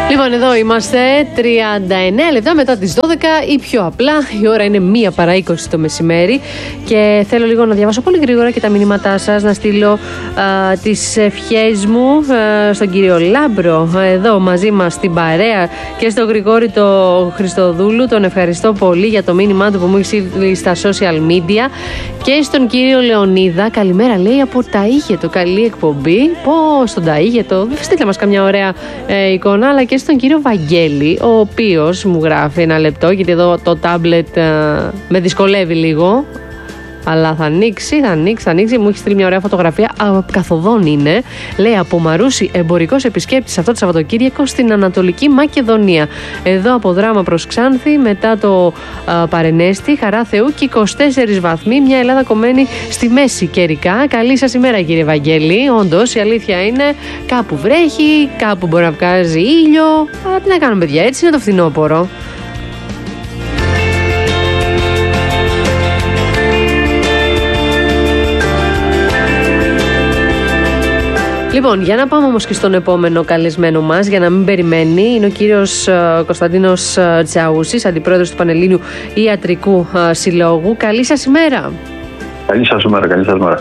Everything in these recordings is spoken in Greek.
Λοιπόν, εδώ είμαστε 39 λεπτά μετά τις 12 ή πιο απλά. Η ώρα είναι 1 παρά 20 το μεσημέρι και θέλω λίγο να διαβάσω πολύ γρήγορα και τα μηνύματά σας, να στείλω τις ευχές μου στον κύριο Λάμπρο εδώ μαζί μας στην παρέα και στον Γρηγόρη το Χριστοδούλου. Τον ευχαριστώ πολύ για το μήνυμά του που μου έχει στείλει στα social media και στον κύριο Λεωνίδα. Καλημέρα, λέει, από Ταΐγετο. Καλή εκπομπή. Στον Ταΐγετο. Στείλτε μας καμιά ωραία εικόνα, αλλά και στον κύριο Βαγγέλη, ο οποίος μου γράφει ένα λεπτό, γιατί εδώ το τάμπλετ με δυσκολεύει λίγο. Αλλά θα ανοίξει. Μου έχει στείλει μια ωραία φωτογραφία. Καθοδόν είναι. Λέει, από Μαρούσι, εμπορικός επισκέπτης αυτό το Σαββατοκύριακο στην Ανατολική Μακεδονία. Εδώ από Δράμα προς Ξάνθη, μετά το Παρενέστη, Χαρά Θεού και 24 βαθμοί. Μια Ελλάδα κομμένη στη μέση καιρικά. Καλή σας ημέρα, κύριε Βαγγέλη. Όντως, η αλήθεια είναι, κάπου βρέχει, κάπου μπορεί να βγάζει ήλιο. Αλλά τι να κάνουμε, παιδιά, έτσι είναι το φθινόπωρο. Λοιπόν, για να πάμε όμως και στον επόμενο καλεσμένο μας, για να μην περιμένει, είναι ο κύριος Κωνσταντίνος Τσαούσης, αντιπρόεδρος του Πανελλήνιου Ιατρικού Συλλόγου. Καλή σας ημέρα. Καλή σας ημέρα.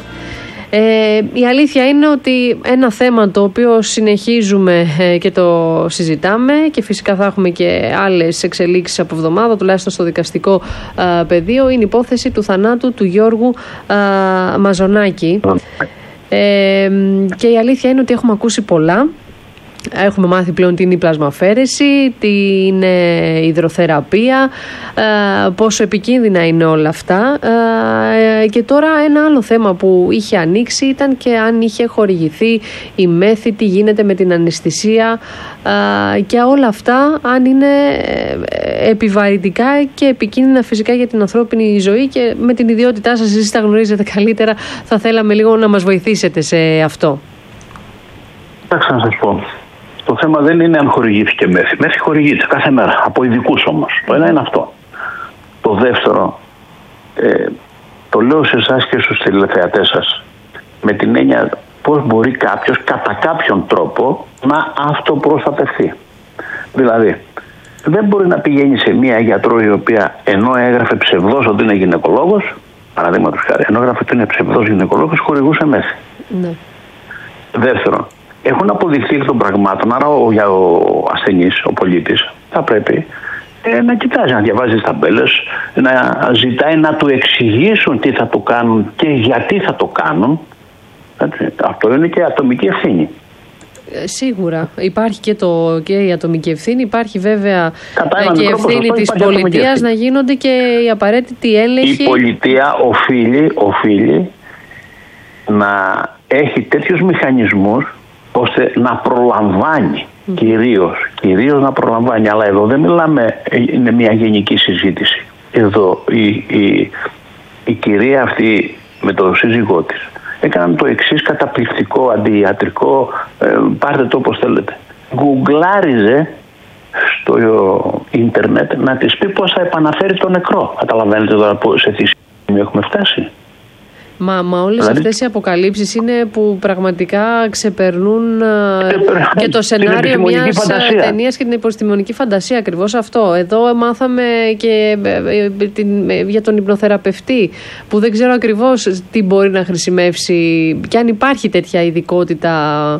Η αλήθεια είναι ότι ένα θέμα το οποίο συνεχίζουμε και το συζητάμε και φυσικά θα έχουμε και άλλες εξελίξεις από εβδομάδα, τουλάχιστον στο δικαστικό πεδίο, είναι η υπόθεση του θανάτου του Γιώργου Μαζονάκη. Και η αλήθεια είναι ότι έχουμε ακούσει πολλά. Έχουμε μάθει πλέον τι είναι η πλασμαφαίρεση, τι είναι η υδροθεραπεία, πόσο επικίνδυνα είναι όλα αυτά. Και τώρα ένα άλλο θέμα που είχε ανοίξει ήταν και αν είχε χορηγηθεί η μέθη, τι γίνεται με την αναισθησία και όλα αυτά, αν είναι επιβαρυντικά και επικίνδυνα φυσικά για την ανθρώπινη ζωή. Και με την ιδιότητά σας, εσείς τα γνωρίζετε καλύτερα, θα θέλαμε λίγο να μας βοηθήσετε σε αυτό. Κοιτάξτε να σας πω. Το θέμα δεν είναι αν χορηγήθηκε μέθη. Μέθη χορηγείται κάθε μέρα, από ειδικούς όμως. Το ένα είναι αυτό. Το δεύτερο, το λέω σε εσάς και στους τηλεθεατές σας, με την έννοια πώς μπορεί κάποιος κατά κάποιον τρόπο να αυτοπροστατευτεί. Δηλαδή, δεν μπορεί να πηγαίνει σε μία γιατρό η οποία ενώ έγραφε ψευδός ότι είναι γυναικολόγος, παραδείγματος χάρη, ενώ έγραφε ότι είναι ψευδός γυναικολόγος, χορηγούσε μέθη. Ναι. Δεύτερον, έχουν αποδειχθεί εκ των πραγμάτων, άρα ο ασθενής, ο πολίτης, θα πρέπει να κοιτάζει, να διαβάζει τις ταμπέλες, να ζητάει να του εξηγήσουν τι θα το κάνουν και γιατί θα το κάνουν. Αυτό είναι και ατομική ευθύνη. Σίγουρα. Υπάρχει και η ατομική ευθύνη, υπάρχει βέβαια και η ευθύνη της πολιτείας να γίνονται και οι απαραίτητοι έλεγχοι. Η πολιτεία οφείλει να έχει τέτοιους μηχανισμούς ώστε να προλαμβάνει, κυρίως να προλαμβάνει. Αλλά εδώ δεν μιλάμε, είναι μια γενική συζήτηση. Εδώ η κυρία αυτή με τον σύζυγό της έκαναν το εξής καταπληκτικό αντιιατρικό, πάρτε το όπως θέλετε. Γκουγκλάριζε στο ίντερνετ να της πει πώς θα επαναφέρει το νεκρό. Καταλαβαίνετε τώρα σε τι σημείο έχουμε φτάσει. Μα όλες αυτές οι αποκαλύψεις είναι που πραγματικά ξεπερνούν και το σενάριο μιας ταινίας και την επιστημονική φαντασία. Ακριβώς αυτό. Εδώ μάθαμε και για τον υπνοθεραπευτή που δεν ξέρω ακριβώς τι μπορεί να χρησιμεύσει και αν υπάρχει τέτοια ειδικότητα.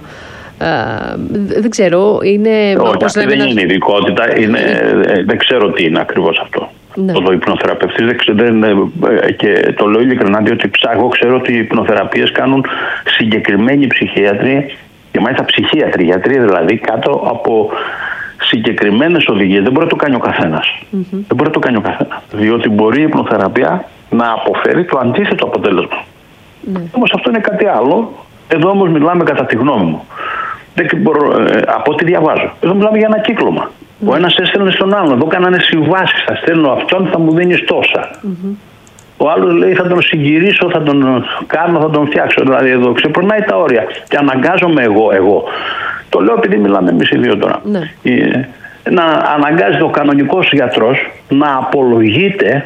Δεν ξέρω. Όχι, δεν είναι ειδικότητα. Δεν ξέρω τι είναι ακριβώς αυτό. Ναι. Ο υπνοθεραπευτής και το λέω ειλικρινά, διότι ψάχνω, ξέρω ότι οι υπνοθεραπείες κάνουν συγκεκριμένοι ψυχίατροι και μάλιστα ψυχίατροι, γιατροί δηλαδή, κάτω από συγκεκριμένες οδηγίες. Δεν μπορεί να το κάνει ο καθένας. Δεν μπορεί να το κάνει ο καθένας. Διότι μπορεί η υπνοθεραπεία να αποφέρει το αντίθετο αποτέλεσμα. Όμως αυτό είναι κάτι άλλο. Εδώ όμως μιλάμε κατά τη γνώμη μου. Από ό,τι διαβάζω. Εδώ μιλάμε για ένα κύκλωμα. Ο ένας έστελνε στον άλλον. Εδώ κάνανε συμβάσεις. Θα στέλνω αυτόν, θα μου δίνεις τόσα. Ο άλλος λέει θα τον συγκυρίσω, θα τον κάνω, θα τον φτιάξω. Δηλαδή εδώ ξεπερνάει τα όρια. Και αναγκάζομαι εγώ. Το λέω επειδή μιλάμε εμείς οι δύο τώρα. Να αναγκάζεται ο κανονικός γιατρός να απολογείται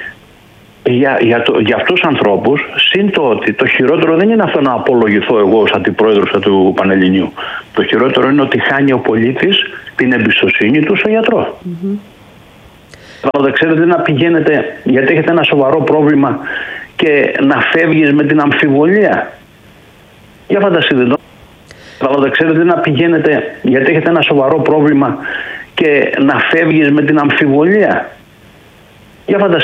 για αυτούς τους ανθρώπους, συν το ότι το χειρότερο δεν είναι αυτό να απολογηθώ εγώ ως αντιπρόεδρος του Πανελληνίου. Το χειρότερο είναι ότι χάνει ο πολίτης την εμπιστοσύνη του στο γιατρό. Αλλά ξέρετε να πηγαίνετε γιατί έχετε ένα σοβαρό πρόβλημα και να φεύγεις με την αμφιβολία. Για φανταστείτε το. Αλλά ξέρετε να πηγαίνετε γιατί έχετε ένα σοβαρό πρόβλημα και να φεύγεις με την αμφιβολία. Για φανταστείτε.